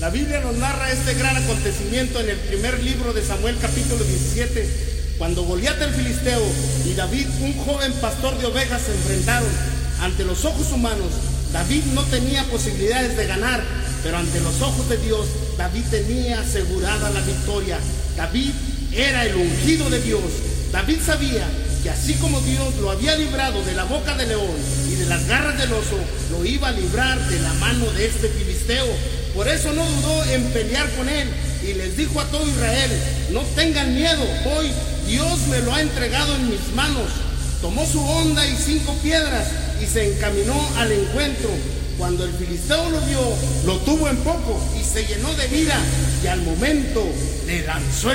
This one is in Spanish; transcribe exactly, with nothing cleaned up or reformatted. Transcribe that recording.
La Biblia nos narra este gran acontecimiento en el primer libro de Samuel, capítulo diecisiete, cuando Goliat el filisteo y David, un joven pastor de ovejas, se enfrentaron. Ante los ojos humanos, David no tenía posibilidades de ganar, pero ante los ojos de Dios, David tenía asegurada la victoria. David era el ungido de Dios. David sabía que así como Dios lo había librado de la boca del león y de las garras del oso, lo iba a librar de la mano de este filisteo. Por eso no dudó en pelear con él y les dijo a todo Israel: no tengan miedo, hoy Dios me lo ha entregado en mis manos. Tomó su honda y cinco piedras y se encaminó al encuentro. Cuando el filisteo lo vio, lo tuvo en poco y se llenó de ira, y al momento le lanzó el